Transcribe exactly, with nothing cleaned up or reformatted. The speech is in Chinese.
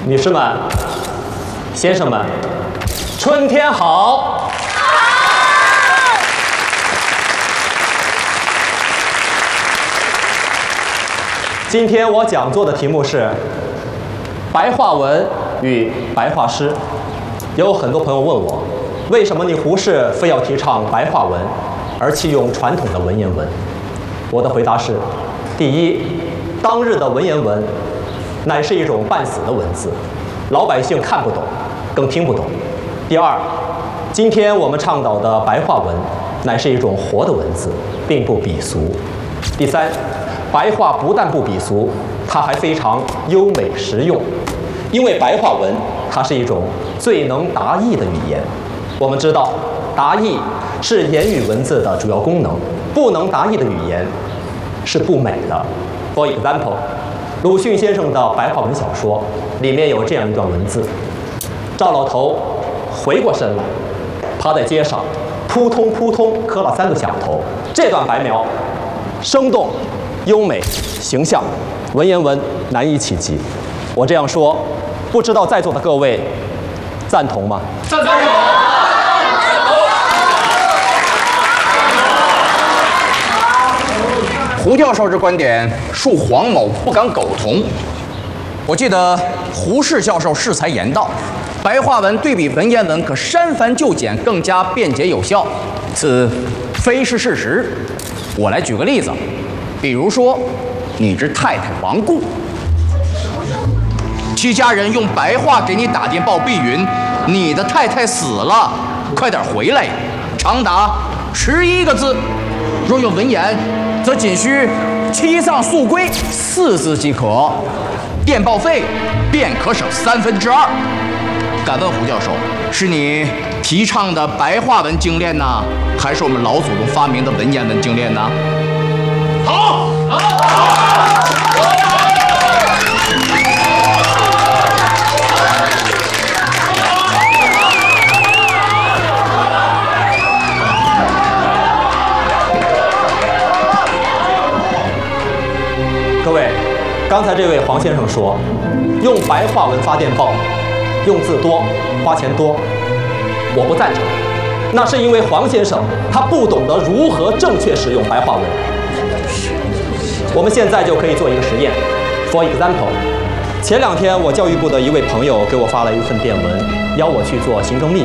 女士们、先生们，春天好！今天我讲座的题目是白话文与白话诗。有很多朋友问我，为什么你胡适非要提倡白话文，而弃用传统的文言文？我的回答是：第一，当日的文言文乃是一种半死的文字，老百姓看不懂，更听不懂。第二，今天我们倡导的白话文乃是一种活的文字，并不鄙俗。第三，白话不但不鄙俗，它还非常优美实用，因为白话文它是一种最能达意的语言。我们知道，达意是言语文字的主要功能，不能达意的语言是不美的。For example， 鲁迅先生的白话文小说里面有这样一段文字：赵老头回过身来，趴在街上，扑通扑通磕了三个响头。这段白描生动、优美、形象，文言文难以企及。我这样说，不知道在座的各位赞同吗？ 赞同。 胡教授之观点，恕黄某不敢苟同。我记得胡适教授适才言道，白话文对比文言文可删繁就简，更加便捷有效，此非是事实。我来举个例子，比如说，你之太太亡故，其家人用白话给你打电报避云，你的太太死了，快点回来，长达十一个字。若用文言，则仅需七葬速归四字即可，电报费便可省三分之二。敢问胡教授，是你提倡的白话文精炼呢，还是我们老祖宗发明的文言文精炼呢？ 好，好。 各位，刚才这位黄先生说，用白话文发电报，用字多，花钱多，我不赞成。那是因为黄先生他不懂得如何正确使用白话文。我们现在就可以做一个实验。For example， 前两天我教育部的一位朋友给我发了一份电文，邀我去做行政秘书。